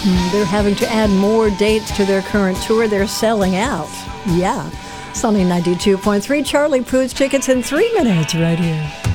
They're having to add more dates to their current tour. They're selling out. Yeah. Sunny 92.3, Charlie Puth's tickets in 3 minutes right here.